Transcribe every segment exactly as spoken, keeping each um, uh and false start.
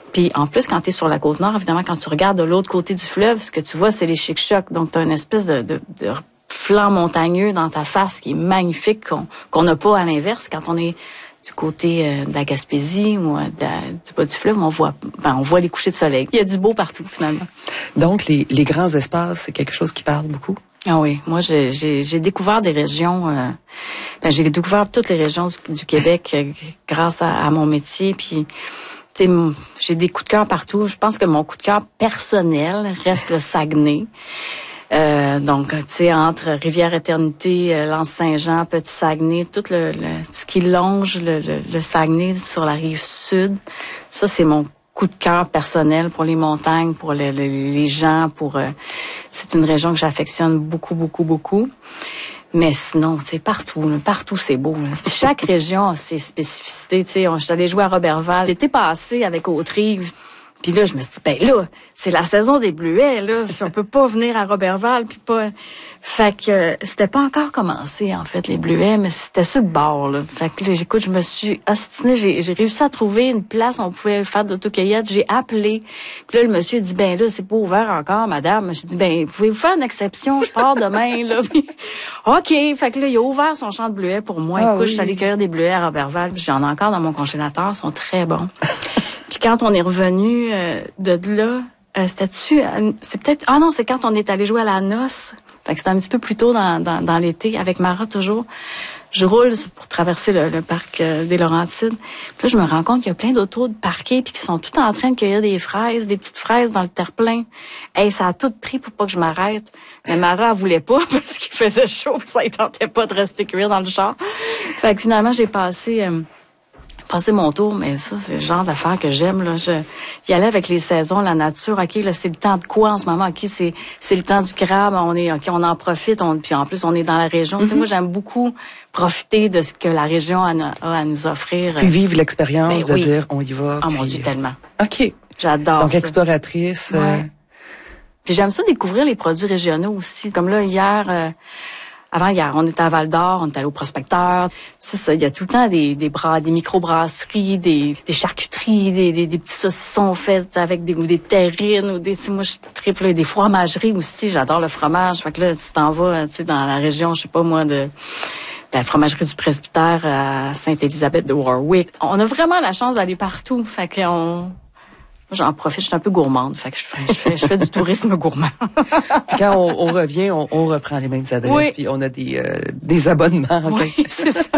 Puis en plus, quand tu es sur la Côte-Nord, évidemment, quand tu regardes de l'autre côté du fleuve, ce que tu vois, c'est les Chic-Chocs. Donc, tu as une espèce de, de, de flanc montagneux dans ta face qui est magnifique, qu'on qu'on n'a pas à l'inverse. Quand on est du côté euh, de la Gaspésie ou euh, de la, du bas du fleuve, on voit, ben, on voit les couchers de soleil. Il y a du beau partout, finalement. Donc, les, les grands espaces, c'est quelque chose qui parle beaucoup? Ah oui, moi j'ai j'ai, j'ai découvert des régions, euh, ben, j'ai découvert toutes les régions du, du Québec euh, grâce à, à mon métier, puis tu sais, j'ai des coups de cœur partout. Je pense que mon coup de cœur personnel reste le Saguenay. Euh, donc, tu sais, entre Rivière-Éternité, euh, L'Anse-Saint-Jean, Petit-Saguenay, tout le, le ce qui longe le, le, le Saguenay sur la rive sud, ça c'est mon coup de cœur personnel pour les montagnes, pour le, le, les gens, pour euh, c'est une région que j'affectionne beaucoup, beaucoup, beaucoup. Mais sinon, tu sais, partout, là, partout c'est beau. Là. Chaque région a ses spécificités. Tu sais, je suis allée jouer à Roberval. L'été passé avec Autrive. Puis là, je me suis dit, ben là, c'est la saison des bleuets, là. Si on peut pas venir à Roberval, puis pas... Fait que euh, c'était pas encore commencé, en fait, les bleuets, mais c'était sur le bord, là. Fait que là, j'écoute, je me suis ostinée, j'ai, j'ai réussi à trouver une place où on pouvait faire de l'autocueillette. J'ai appelé. Puis là, le monsieur dit, ben là, c'est pas ouvert encore, madame. J'ai dit, ben, pouvez-vous faire une exception? Je pars demain, là. OK. Fait que là, il a ouvert son champ de bleuets pour moi. Ah, écoute, oui. je suis allée cueillir des bleuets à Roberval. Puis j'en ai encore dans mon congélateur. Ils sont très bons. Puis quand on est revenu euh, de là, euh, c'était-tu... Euh, c'est peut-être... Ah non, c'est quand on est allé jouer à la noce. Fait que c'était un petit peu plus tôt dans, dans, dans l'été, avec Mara toujours. Je roule pour traverser le, le parc euh, des Laurentides. Puis là, je me rends compte qu'il y a plein d'autos de parqués puis qui sont tout en train de cueillir des fraises, des petites fraises dans le terre-plein. Hey, ça a tout pris pour pas que je m'arrête. Mais Mara, elle voulait pas parce qu'il faisait chaud puis ça ne tentait pas de rester cuire dans le char. Fait que finalement, j'ai passé... Euh, passer mon tour, mais ça, c'est le genre d'affaires que j'aime, là. Je, y aller avec les saisons, la nature, OK, là, c'est le temps de quoi en ce moment? OK, c'est, c'est le temps du crabe, on est, OK, on en profite, on, puis en plus, on est dans la région. Mm-hmm. Tu sais, moi, j'aime beaucoup profiter de ce que la région a, a à nous offrir. Puis vivre l'expérience, ben, de oui. dire, on y va. Oh puis... mon Dieu, tellement. OK. J'adore Donc, ça. exploratrice. Ouais. Euh... Puis j'aime ça découvrir les produits régionaux aussi. Comme là, hier... Euh, Avant hier, on était à Val-d'Or, on était allé au Prospecteur. C'est ça, il y a tout le temps des des bras, des microbrasseries, des des charcuteries, des des, des petits saucissons faits avec des ou des terrines ou des moi je triple des fromageries aussi, j'adore le fromage. Fait que là tu t'en vas, tu sais dans la région, je sais pas moi de la fromagerie du Presbytère à Sainte-Élisabeth de Warwick. On a vraiment la chance d'aller partout. Fait que on Moi, j'en profite, je suis un peu gourmande, fait que je fais, je fais, je fais du tourisme gourmand. Puis quand on, on revient, on, on reprend les mêmes adresses, oui. Puis on a des, euh, des abonnements. Oui, c'est ça.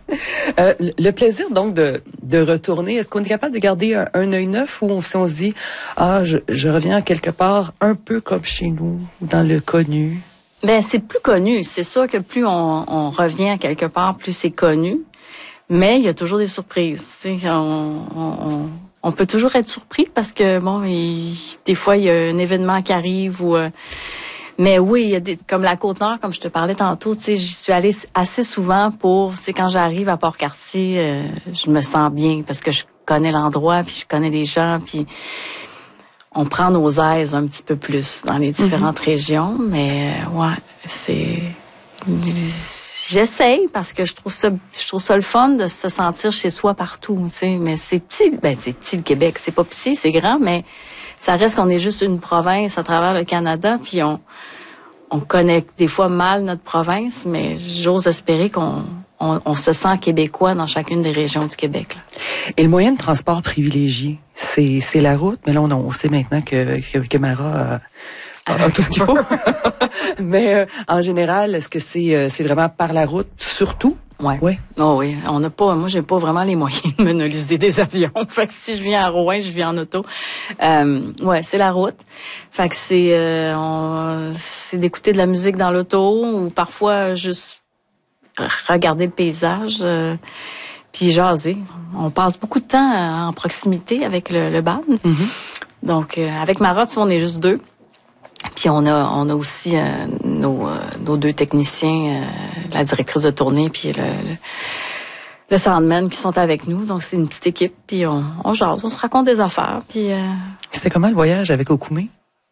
euh, le plaisir, donc, de, de retourner, est-ce qu'on est capable de garder un, un œil neuf ou si on se dit, ah, je, je reviens quelque part un peu comme chez nous, dans le connu? Ben, c'est plus connu. C'est sûr que plus on, on revient quelque part, plus c'est connu. Mais il y a toujours des surprises. Tu sais, on, on, on peut toujours être surpris parce que bon, il, des fois il y a un événement qui arrive ou. Euh, mais oui, il y a des, comme la Côte-Nord, comme je te parlais tantôt. Tu sais, j'y suis allée assez souvent pour. Tu sais, quand j'arrive à Port-Cartier, euh, je me sens bien parce que je connais l'endroit puis je connais les gens puis. On prend nos aises un petit peu plus dans les différentes mm-hmm. régions, mais euh, ouais, c'est. J'essaye parce que je trouve ça, je trouve ça le fun de se sentir chez soi partout, tu sais. Mais c'est petit, ben c'est petit le Québec, c'est pas petit, c'est grand, mais ça reste qu'on est juste une province à travers le Canada, puis on, on connaît des fois mal notre province, mais j'ose espérer qu'on, on, on se sent québécois dans chacune des régions du Québec. Là. Et le moyen de transport privilégié, c'est, c'est la route, mais là on, on sait maintenant que que, que Mara a, a tout ce qu'il faut. Mais euh, en général, est-ce que c'est euh, c'est vraiment par la route surtout? Ouais. Oui. Oh oui, on n'a pas moi j'ai pas vraiment les moyens de monopoliser des avions. Fait que si je viens à Rouen, je viens en auto. Euh ouais, c'est la route. Fait que c'est euh, on, c'est d'écouter de la musique dans l'auto ou parfois juste regarder le paysage euh, puis jaser. On passe beaucoup de temps en proximité avec le, le band. Mm-hmm. Donc euh, avec Mara, on est juste deux. Puis on a on a aussi euh, nos euh, nos deux techniciens, euh, la directrice de tournée puis le, le le soundman qui sont avec nous. Donc c'est une petite équipe puis on on jase, on se raconte des affaires puis. Euh... C'était comment le voyage avec Okoumé?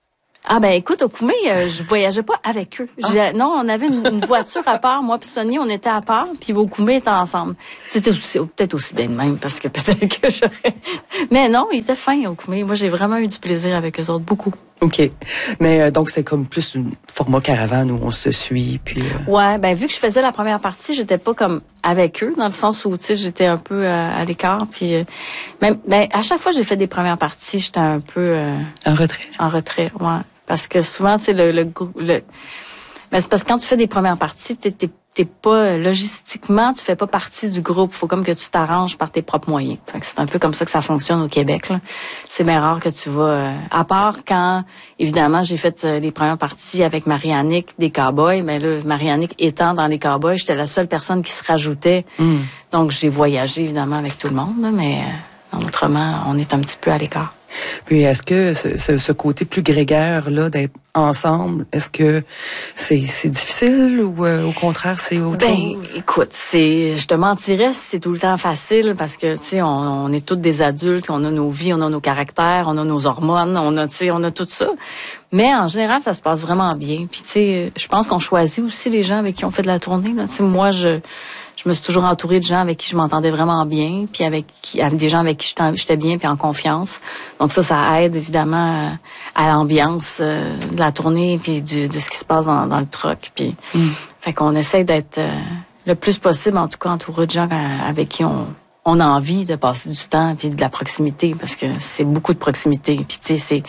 Ah ben écoute, au Koumé, euh, je voyageais pas avec eux. Ah. Non, on avait une, une voiture à part. Moi puis Sonny, on était à part. Puis au Koumé était ensemble. C'était aussi, peut-être aussi bien de même parce que peut-être que j'aurais. Mais non, ils étaient fins au Koumé. Moi, j'ai vraiment eu du plaisir avec eux autres, beaucoup. OK. Mais euh, donc c'est comme plus un format caravane où on se suit puis. Euh... Ouais, ben vu que je faisais la première partie, j'étais pas comme avec eux dans le sens où tu sais j'étais un peu euh, à l'écart puis euh, même ben à chaque fois que j'ai fait des premières parties, j'étais un peu euh, en retrait. En retrait, ouais. Parce que souvent, tu sais, le, le, le, ben c'est parce que quand tu fais des premières parties, t'es, t'es, t'es pas, logistiquement, tu fais pas partie du groupe. Faut comme que tu t'arranges par tes propres moyens. Fait que c'est un peu comme ça que ça fonctionne au Québec, là. C'est bien rare que tu vas, euh, à part quand, évidemment, j'ai fait euh, les premières parties avec Marie-Annick des Cowboys, mais là, Marie-Annick étant dans les Cowboys, j'étais la seule personne qui se rajoutait. Mm. Donc, j'ai voyagé, évidemment, avec tout le monde, là, mais euh, autrement, on est un petit peu à l'écart. Puis est-ce que ce, ce, ce côté plus grégaire là d'être ensemble, est-ce que c'est c'est difficile ou euh, au contraire c'est autre ben, chose? Écoute, c'est je te mentirais si c'est tout le temps facile parce que tu sais on, on est tous des adultes, on a nos vies, on a nos caractères, on a nos hormones, on a tu sais on a tout ça. Mais en général, ça se passe vraiment bien. Puis tu sais, je pense qu'on choisit aussi les gens avec qui on fait de la tournée là. Tu sais moi je Je me suis toujours entourée de gens avec qui je m'entendais vraiment bien, puis avec, qui, avec des gens avec qui j'étais bien puis en confiance. Donc ça, ça aide évidemment à l'ambiance euh, de la tournée puis du, de ce qui se passe dans, dans le truck. Puis, mm. fait qu'on essaie d'être euh, le plus possible, en tout cas, entouré de gens avec qui on, on a envie de passer du temps puis de la proximité, parce que c'est beaucoup de proximité. Puis tu sais, c'est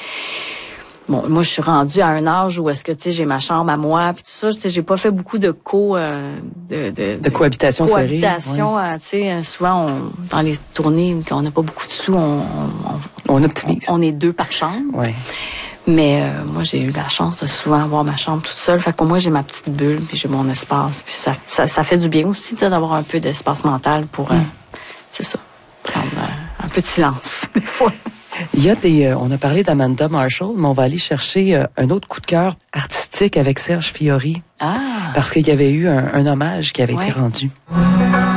bon, moi, je suis rendue à un âge où est-ce que, tu sais, j'ai ma chambre à moi, puis tout ça, tu sais, j'ai pas fait beaucoup de co, euh, de, de, de cohabitation serrée. Cohabitation, ouais. euh, tu sais, souvent, on, dans les tournées, quand on n'a pas beaucoup de sous, on, on, on optimise. On, on est deux par chambre. Ouais. Mais euh, moi, j'ai eu la chance de souvent avoir ma chambre toute seule. Fait qu'au moins, j'ai ma petite bulle, puis j'ai mon espace. Puis ça, ça, ça fait du bien aussi, tu sais, d'avoir un peu d'espace mental pour, mm. euh, c'est ça, prendre euh, un peu de silence, des fois. Il y a des, euh, on a parlé d'Amanda Marshall, mais on va aller chercher euh, un autre coup de cœur artistique avec Serge Fiori. Ah! Parce qu'il y avait eu un, un hommage qui avait ouais. été rendu.